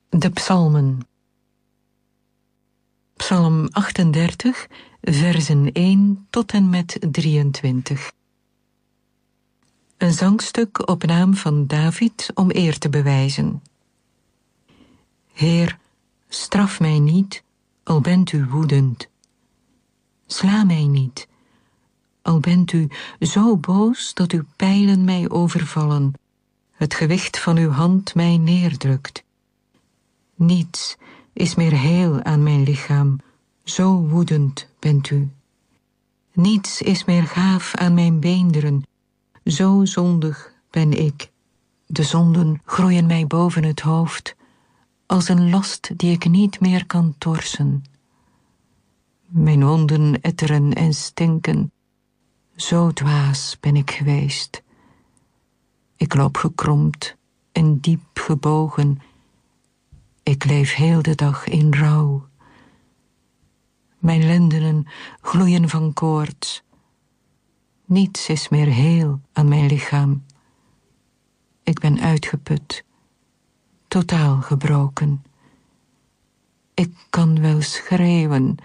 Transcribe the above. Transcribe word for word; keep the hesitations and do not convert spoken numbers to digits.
De psalmen. Psalm achtendertig, versen één tot en met drieëntwintig. Een zangstuk op naam van David om eer te bewijzen. Heer, straf mij niet, al bent u woedend. Sla mij niet, al bent u zo boos dat uw pijlen mij overvallen, het gewicht van uw hand mij neerdrukt. Niets is meer heel aan mijn lichaam, zo woedend bent u. Niets is meer gaaf aan mijn beenderen, zo zondig ben ik. De zonden groeien mij boven het hoofd, als een last die ik niet meer kan torsen. Mijn wonden etteren en stinken, zo dwaas ben ik geweest. Ik loop gekromd en diep gebogen. Ik leef heel de dag in rouw. Mijn lendenen gloeien van koorts. Niets is meer heel aan mijn lichaam. Ik ben uitgeput, totaal gebroken. Ik kan wel schreeuwen,